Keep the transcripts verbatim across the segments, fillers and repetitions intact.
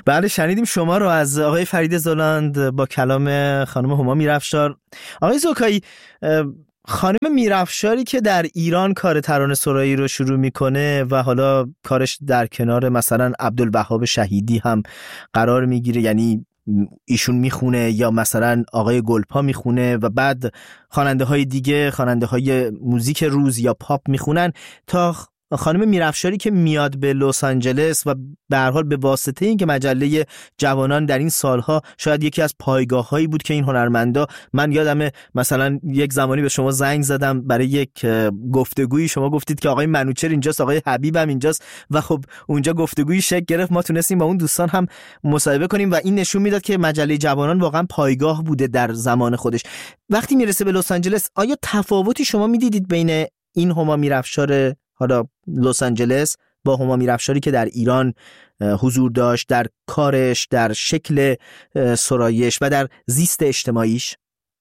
بله شنیدیم شما رو از آقای فرید زلاند با کلام خانم هما میرافشار. آقای زوکایی، خانم میرافشاری که در ایران کار ترانه سرایی رو شروع میکنه و حالا کارش در کنار مثلا عبدالوهاب شهیدی هم قرار میگیره، یعنی ایشون میخونه یا مثلا آقای گلپا میخونه و بعد خواننده های دیگه، خواننده های موزیک روز یا پاپ میخونن، تا خانم میرافشاری که میاد به لس آنجلس و به هر حال به واسطه این که مجله جوانان در این سالها شاید یکی از پایگاه‌هایی بود که این هنرمندا، من یادمه مثلا یک زمانی به شما زنگ زدم برای یک گفتگویی، شما گفتید که آقای منوچهر اینجاست، آقای حبیب هم اینجاست و خب اونجا گفتگویی شکل گرفت، ما تونستیم با اون دوستان هم مصاحبه کنیم و این نشون میداد که مجله جوانان واقعا پایگاه بوده در زمان خودش. وقتی میرسه به لس آنجلس، آیا تفاوتی شما میدیدید بین این هما میرافشار حالا لس آنجلس با هما میرافشاری که در ایران حضور داشت، در کارش، در شکل سرایش و در زیست اجتماعیش؟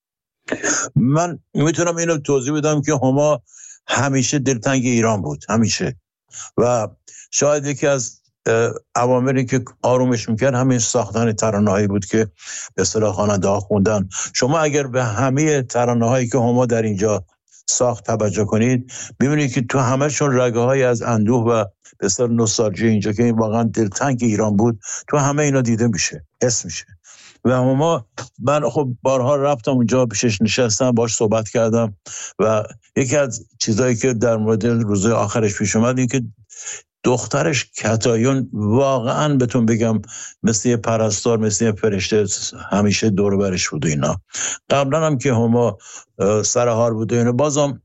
من میتونم اینو توضیح بدم که هما همیشه دلتنگ ایران بود، همیشه، و شاید یکی از عواملی که آرومش میکرد همین ساختن ترانه‌هایی بود که به اصطلاح خواننده‌ها خوندن. شما اگر به همه ترانه‌هایی که هما در اینجا ساخت توجه کنید، ببینید که تو همه‌شون رگه‌های از اندوه و به اصطلاح نوستالژی اینجا که واقعا دلتنگ ایران بود، تو همه اینا دیده میشه، حس میشه. و ما من خب بارها رفتم اونجا، پیشش نشستم، باهاش صحبت کردم و یکی از چیزایی که در مورد روزهای آخرش پیش اومد این که دخترش کتایون واقعا بهتون بگم مثل یه پرستار، مثل یه فرشته همیشه دور برش بود و اینا. قبلا هم که هما سرحال بود و اینا، بازم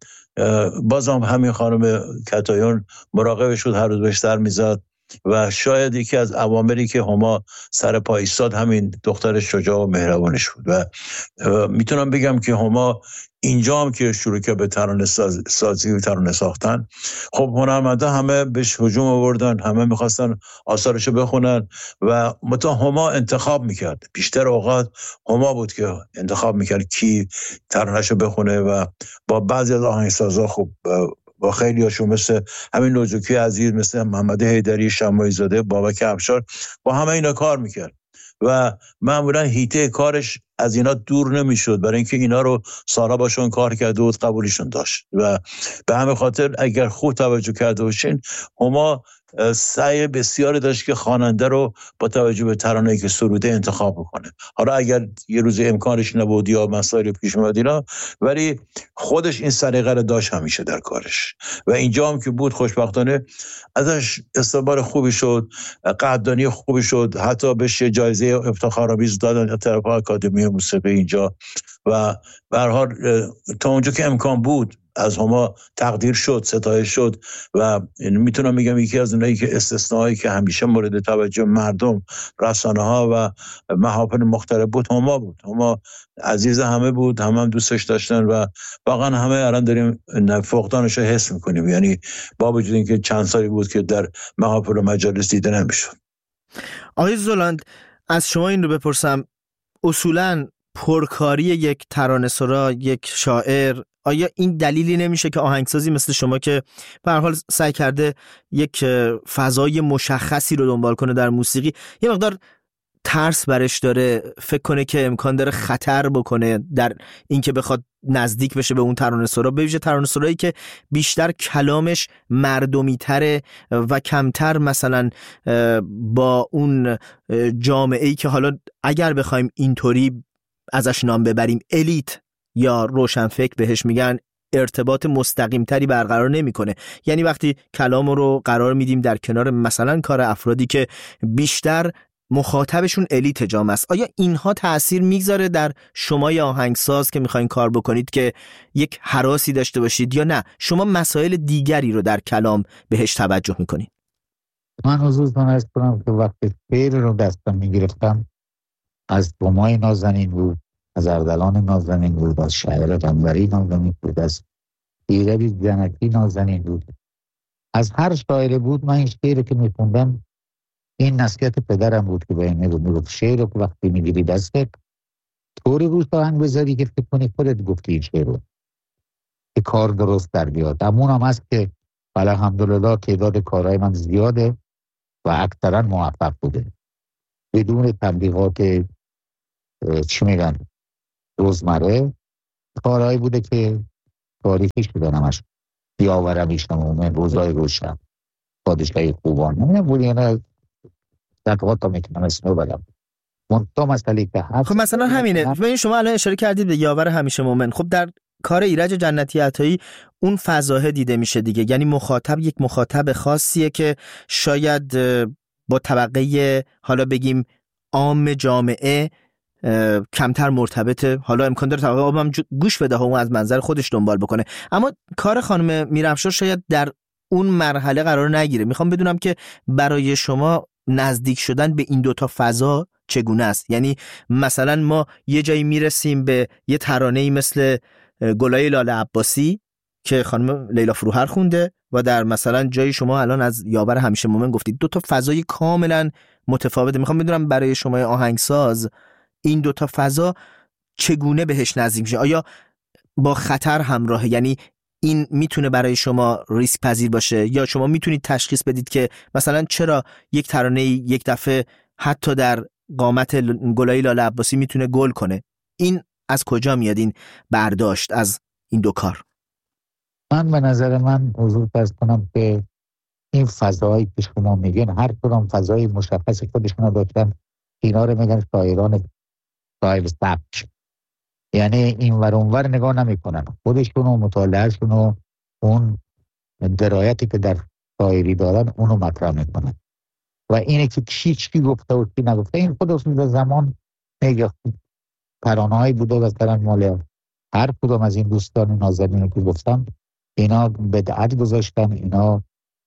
بازم همین خانم کتایون مراقبش شد، هر روز بهش سر میزد و شاید یکی از عواملی که هما سر پا ایستاد همین دختر شجاع و مهربانش بود. و میتونم بگم که هما اینجا هم که شروع که به ترانه ساز، سازی و ترانه ساختن، خب هنرمندا همه بهش هجوم آوردن، همه میخواستن آثارشو بخونن و متا هما انتخاب میکرد. بیشتر اوقات هما بود که انتخاب میکرد کی ترانهشو بخونه و با بعضی از آهنگسازا خب با خیلی هاشون مثل همین نوزوکی عزیز، مثل محمد حیدری، شماعی زاده، بابک افشار، با همه اینا کار میکرد و معمولا هیته کارش از اینا دور نمیشد، برای اینکه اینا رو سالها باشون کار کرده و قبولشون داشت و به همین خاطر اگر خوب توجه کرده باشین، هما سعی بسیاری داشت که خواننده رو با توجه به ترانه‌ای که سروده انتخاب بکنه. حالا اگر یه روز امکانش نبود یا مسائل پیش اومد اینا، ولی خودش این سلیقه رو داشت همیشه در کارش و اینجا هم که بود خوشبختانه ازش استقبال خوبی شد، قدردانی خوبی شد، حتی بهش جایزه افتخارآمیز دادن طرف آکادمی موسیقی اینجا و به هر حال تا اونجا که امکان بود از هما تقدیر شد، ستایش شد و میتونم بگم یکی از اونایی که استثنایی که همیشه مورد توجه مردم، رسانه ها و محافل مختلف بود هما بود. هما عزیز همه بود، همه هم دوستش داشتن و واقعا همه الان داریم فقدانش رو حس میکنیم، یعنی با وجود اینکه چند سالی بود که در محافل و مجالس دیده نمیشد. آقای زلاند، از شما این رو بپرسم، اصولاً پرکاری یک ترانه‌سرا، یک شاعر، آیا این دلیلی نمیشه که آهنگسازی مثل شما که به هر حال سعی کرده یک فضای مشخصی رو دنبال کنه در موسیقی، یه مقدار ترس برش داره، فکر کنه که امکان داره خطر بکنه در اینکه بخواد نزدیک بشه به اون ترانه‌سرا، به ویژه ترانه‌سرایی که بیشتر کلامش مردمی تره و کمتر مثلا با اون جامعه‌ای که حالا اگر بخوایم اینطوری ازش نام ببریم الیت یا روشنفکر بهش میگن، ارتباط مستقیم تری برقرار نمیکنه. یعنی وقتی کلام رو قرار میدیم در کنار مثلا کار افرادی که بیشتر مخاطبشون الیت جامعه است، آیا اینها تأثیر میگذاره در شما یا آهنگساز که میخواین کار بکنید که یک هراسی داشته باشید، یا نه شما مسائل دیگری رو در کلام بهش توجه میکنید؟ من حضورتون عرض کنم که وقتی شعر رو دستم میگرفتم از بومای نازنین بود، از اردلان نازنین بود، از شاعر قنبری نازنین بود، از ایربی جنکی نازنین بود، از هر شاعر بود. من این شعر که میخوندم این نصیحت پدرم بود که به این میگفت شعر رو وقتی میگیری دستت طوری روش آهنگ بذاری که فکر کنی خودت گفتی این شعر رو که کار درست در بیاد. همون هم هست که الحمدلله تعداد کارهای من زیاده و اکثرا موفق بوده. بدون تبلیغات چی میگن روزمره، کارهایی بوده که تاریخی شده نمش. یاورم ایشم اومن، روزای روشن، پادشاهی خوبان، نمیدونم بودی یعنی دقیقات ها میتونم اسمو بدم. منطقه مسئله که هست خب مثلا همینه. ببین شما الان اشاره کردید به یاور همیشه مومن. خب در کار ایرج جنتی عطایی اون فضاه دیده میشه دیگه، یعنی مخاطب یک مخاطب خاصیه که شاید با طبقه حالا بگیم عام جامعه کمتر مرتبطه، حالا امکان داره طبقه عام هم گوش بده و از منظر خودش دنبال بکنه، اما کار خانم میرافشار شاید در اون مرحله قرار نگیره. میخوام بدونم که برای شما نزدیک شدن به این دوتا فضا چگونه است؟ یعنی مثلا ما یه جایی میرسیم به یه ترانه‌ای مثل گلای لاله عباسی که خانم لیلا فروهر خونده و در مثلا جایی شما الان از یاور همیشه مومن گفتید، دو تا فضای کاملا متفاوته. میخوام بدونم برای شما آهنگساز این دو تا فضا چگونه بهش نزدیک میشه؟ آیا با خطر همراهه؟ یعنی این میتونه برای شما ریسک پذیر باشه یا شما میتونید تشخیص بدید که مثلا چرا یک ترانه یک دفعه حتی در قامت گلای لاله عباسی میتونه گل کنه؟ این از کجا میاد این برداشت از این دو کار؟ من به نظر من حضور فرض کنم که این فضایی که شما میگین هر کدام فضای مشخص خودشون داشتن. اینا رو میگن شاعران صاحب سبک، یعنی این ور اون ور نگاه نمیکنن، خودشون و مطالعهشون و اون درایتی که در شاعری دارن اونو مطرح میکنن و اینه که چی چی گفته و چی نگفته. این خودشون در زمان میگه ترانه‌ای بوده مثلا مال هر کدوم از این دوستان نازنین که گفتم، اینا بدعت گذاشتن، اینا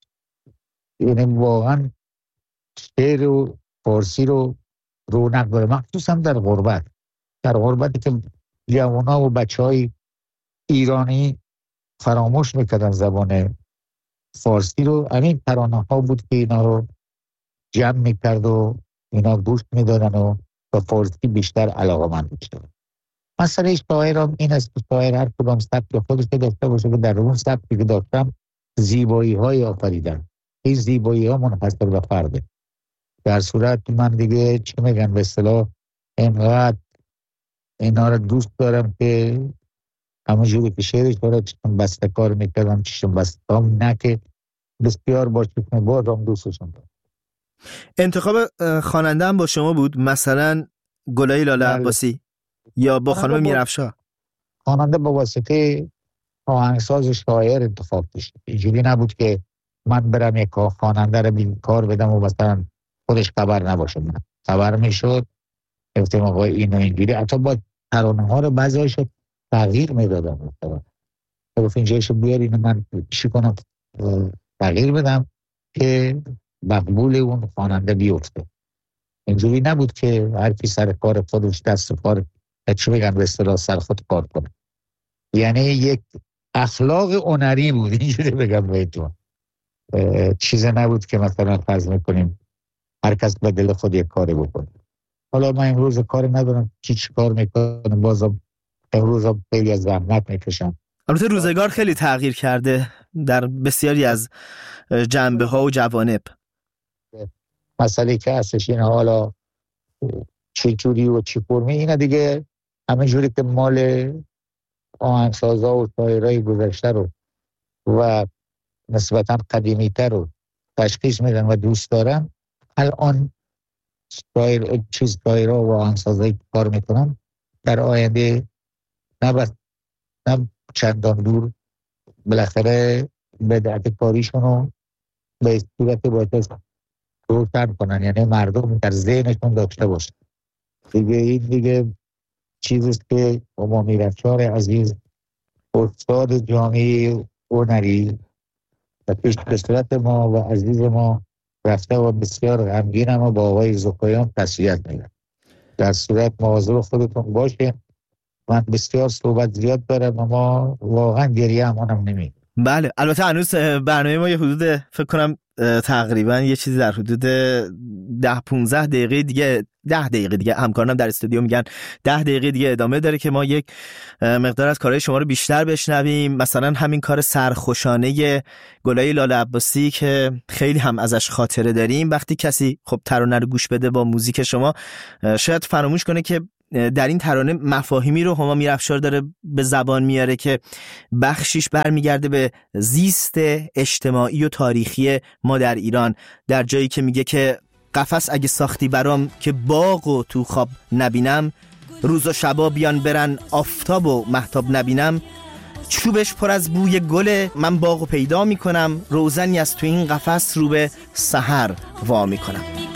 یعنی واقعا شعر و فارسی رو رونق داره، مخصوصا در غربت. در غربتی که جوانا و بچه های ایرانی فراموش میکردن زبان فارسی رو، همین ترانه ها بود که اینا رو جمع میکرد و اینا گوش میدادن و به فارسی بیشتر علاقه‌مند میشدن. مسئله شاعر هم این است که شاعر هر کدام سبک خودش داشته باشه که در اون سبکی که داشتم زیبایی های آفریدن. این زیبایی ها منحصر به فرده. در صورت من دیگه چی میگن به اصطلاح اینقدر اینا رو دوست دارم که همونجوری که شعرش داره چشم بسته کار میکردم، چشم بسته هم نه که بسیار با چشم باز هم دوستشون دارم. انتخاب خواننده هم با شما بود؟ مثلا گلای لاله عباسی یا با خانم میرافشار؟ خواننده با واسطه آهنگساز شاعر انتخاب داشت. اینجوری نبود که من برم یک خواننده رو بین کار بدم و مثلا خودش خبر نباشه. من خبر میشد گفتم آقا اینو اینجوری، حتی با ترانه ها رو بعضی‌هاش تغییر میدادم. مثلا گفت اینجایشو بیار اینو من چی کنم تغییر بدم که مقبول اون خواننده بیفته. اینجوری نبود که هر کی سر کار خودش دست کار چی میگن به اصطلاح سر خود کار کنه. یعنی یک اخلاق هنری بود، اینجوری بگم بهتون. چیز نبود که مثلا فرض میکنیم هر کس به دل خود یک کاری بکنه. حالا من امروز کاری ندارم چی چی کار میکنم، بازم امروز هم خیلی از زحمت میکشم. البته روزگار خیلی تغییر کرده در بسیاری از جنبه ها و جوانب. مسئله که هستش این حالا چی جوری و چی فرمی، اینا دیگه همه جوری که مال آهنگسازا و شاعرای گذشته رو و نسبتا قدیمی تر رو تشخیص میدن و دوست دارن. الان شاعر چیز شاعرها و آهنگسازایی کار میکنن در آینده نه بس نه چندان دور بالاخره بدعت کاریشون رو به صورت باید روشن کنن، یعنی مردم در ذهنشون داشته باشن دیگه. این دیگه چیزیست که ما میرافشار عزیز استاد جامعه هنری و پیش به صورت ما و عزیز ما رفته و بسیار غمگین هم با آقای زکایان تسلیت میگن. در صورت مواظب خودتون باشه. من بسیار صحبت زیاد دارم اما واقعا گریه همونم نمیگه. بله البته هنوز برنامه ما یه حدود فکر کنم تقریبا یه چیزی در حدود ده پونزده دقیقه دیگه ده دقیقه دیگه، همکارانم در استودیو میگن ده دقیقه دیگه ادامه داره که ما یک مقدار از کارهای شما رو بیشتر بشنویم. مثلا همین کار سرخوشانه گلای لاله عباسی که خیلی هم ازش خاطره داریم. وقتی کسی خب ترانه رو گوش بده با موزیک شما، شاید فراموش کنه که در این ترانه مفاهیمی رو هما میرافشار داره به زبان میاره که بخشیش برمیگرده به زیست اجتماعی و تاریخی ما در ایران، در جایی که میگه که قفس اگه ساختی برام که باغ و تو خواب نبینم، روز و شبا بیان برن آفتاب و مهتاب نبینم، چوبش پر از بوی گل من باغ و پیدا میکنم، روزنی از تو این قفس رو به سحر وا میکنم.